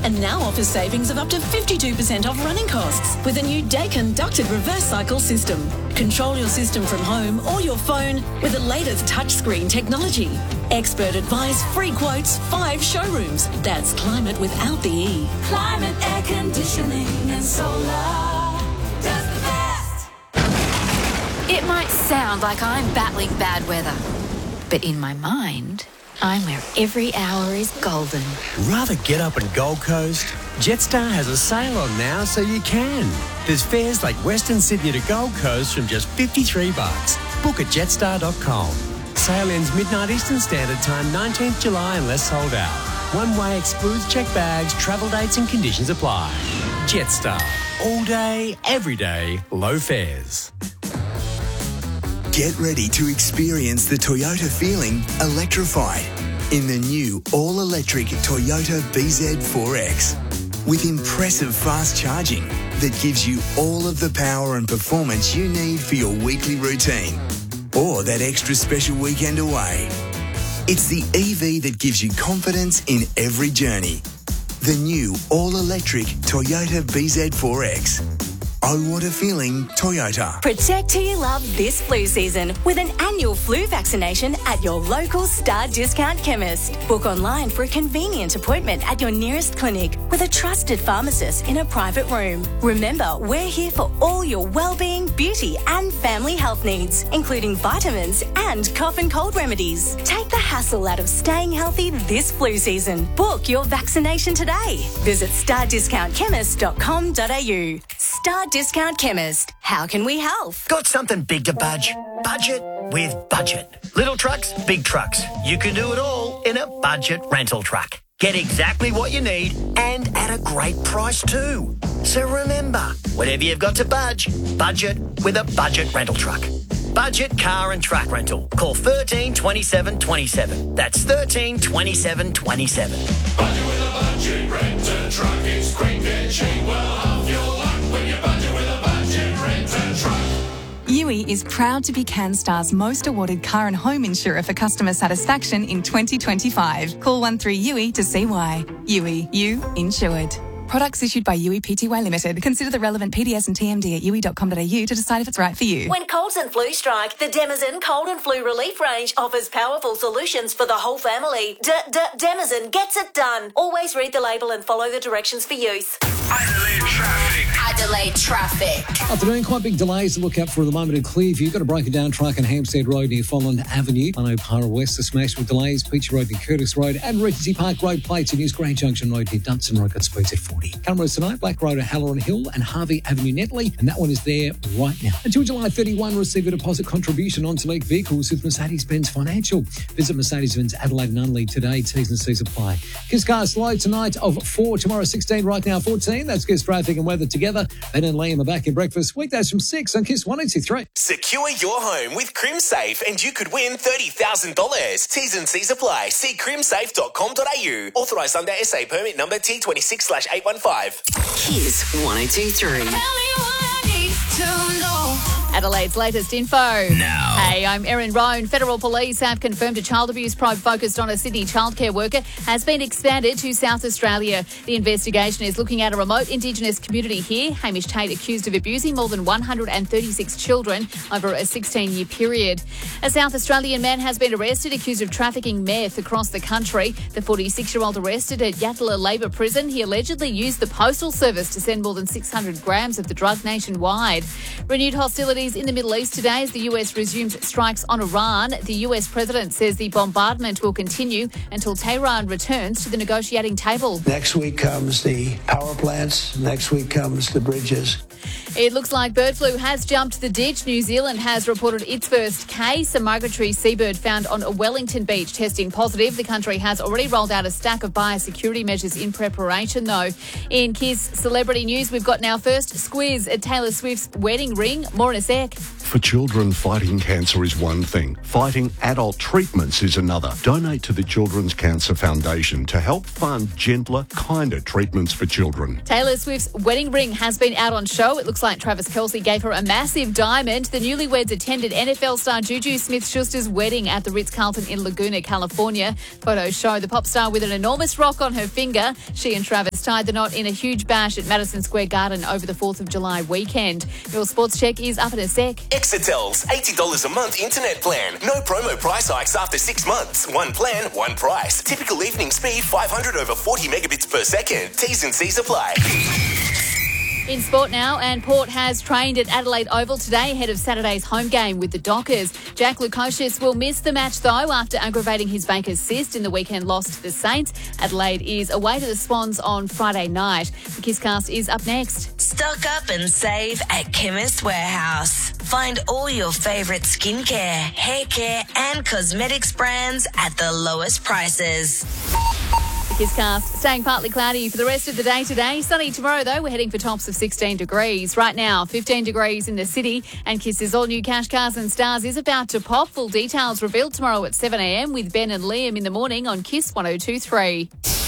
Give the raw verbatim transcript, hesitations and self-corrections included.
and now offers savings of up to fifty-two percent off running costs with a new day-conducted reverse cycle system. Control your system from home or your phone with the latest touchscreen technology. Expert advice, free quotes, five showrooms. That's climate without the E. Climate air conditioning and solar does the best. It might sound like I'm battling bad weather, but in my mind, I'm where every hour is golden. Rather get up in Gold Coast? Jetstar has a sale on now, so you can. There's fares like Western Sydney to Gold Coast from just fifty-three bucks. Book at jetstar dot com. Sale ends midnight Eastern Standard Time, nineteenth July, unless sold out. One way excludes check bags, travel dates and conditions apply. Jetstar. All day, every day, low fares. Get ready to experience the Toyota feeling electrified in the new all-electric Toyota B Z four X. With impressive fast charging that gives you all of the power and performance you need for your weekly routine or that extra special weekend away. It's the E V that gives you confidence in every journey. The new all-electric Toyota B Z four X. Oh, what a feeling, Toyota. Protect who you love this flu season with an annual flu vaccination at your local Star Discount chemist. Book online for a convenient appointment at your nearest clinic with a trusted pharmacist in a private room. Remember, we're here for all your well-being, beauty and family health needs, including vitamins and cough and cold remedies. Take the hassle out of staying healthy this flu season. Book your vaccination today. Visit star discount chemist dot com dot a u. Star Discount Chemist. How can we help? Got something big to budge? Budget with Budget. Little trucks, big trucks. You can do it all in a Budget rental truck. Get exactly what you need and at a great price too. So remember, whatever you've got to budge, budget with a Budget rental truck. Budget car and truck rental. Call thirteen twenty-seven twenty-seven. That's thirteen twenty-seven twenty-seven. Budget with a budget renter truck. It's quick and cheap. Well, half your luck when you budget with a budget renter truck. Yui is proud to be CanStar's most awarded car and home insurer for customer satisfaction in twenty twenty-five. Call one three U I to see why. Yui, you insured. Products issued by Yui Pty Limited. Consider the relevant P D S and T M D at yui dot com dot a u to decide if it's right for you. When colds and flu strike, the Demazen Cold and Flu Relief range offers powerful solutions for the whole family. D-D-Demazen gets it done. Always read the label and follow the directions for use. Adelaide traffic. Adelaide traffic. Afternoon, quite big delays to look out for at the moment in Clearview. Got a broken down truck on Hampstead Road near Folland Avenue. on O'Para West, a smash with delays. Peachy Road near Curtis Road and Regency Park Road plates in News Grange Junction Road near Dunson Road got speeds at forty. Cameras tonight, Black Road at Halloran Hill and Harvey Avenue Netley, and that one is there right now. Until July thirty-first, receive a deposit contribution on select vehicles with Mercedes-Benz Financial. Visit Mercedes-Benz Adelaide and Unley today. T's and C's apply. Kiss Car slow tonight of four, tomorrow sixteen, right now fourteen. That's Kiss traffic and weather together. Ben and Liam are back in breakfast weekdays from six on Kiss one oh two three. Secure your home with CrimSafe and you could win thirty thousand dollars. T's and C's apply. See crimsafe dot com dot a u. Authorised under S A permit number T twenty-six slash eight one five. Kiss one oh two three. Adelaide's latest info. Now. Hey, I'm Erin Roan. Federal police have confirmed a child abuse probe focused on a Sydney childcare worker has been expanded to South Australia. The investigation is looking at a remote Indigenous community here. Hamish Tate accused of abusing more than one hundred thirty-six children over a sixteen-year period. A South Australian man has been arrested accused of trafficking meth across the country. The forty-six-year-old arrested at Yatala Labor Prison. He allegedly used the postal service to send more than six hundred grams of the drug nationwide. Renewed hostilities in the Middle East today as the U S resumes strikes on Iran. The U S president says the bombardment will continue until Tehran returns to the negotiating table. Next week comes the power plants. Next week comes the bridges. It looks like bird flu has jumped the ditch. New Zealand has reported its first case. A migratory seabird found on a Wellington beach testing positive. The country has already rolled out a stack of biosecurity measures in preparation, though. In Kiss Celebrity News, we've got now first squiz at Taylor Swift's wedding ring. More in a sec. For children, fighting cancer is one thing. Fighting adult treatments is another. Donate to the Children's Cancer Foundation to help fund gentler, kinder treatments for children. Taylor Swift's wedding ring has been out on show. It looks like Travis Kelce gave her a massive diamond. The newlyweds attended N F L star Juju Smith-Schuster's wedding at the Ritz-Carlton in Laguna, California. Photos show the pop star with an enormous rock on her finger. She and Travis Knights tied the knot in a huge bash at Madison Square Garden over the fourth of July weekend. Your sports check is up in a sec. Exetel's eighty dollars a month internet plan. No promo price hikes after six months. One plan, one price. Typical evening speed five hundred over forty megabits per second. T's and C's apply. In sport now, and Port has trained at Adelaide Oval today ahead of Saturday's home game with the Dockers. Jack Lukosius will miss the match, though, after aggravating his Baker's cyst in the weekend loss to the Saints. Adelaide is away to the Swans on Friday night. The Kisscast is up next. Stock up and save at Chemist Warehouse. Find all your favourite skincare, hair care and cosmetics brands at the lowest prices. Kisscast staying partly cloudy for the rest of the day today. Sunny tomorrow, though. We're heading for tops of sixteen degrees. Right now, fifteen degrees in the city. And Kiss's all-new Cash Cars and Stars is about to pop. Full details revealed tomorrow at seven a m with Ben and Liam in the morning on Kiss one oh two three.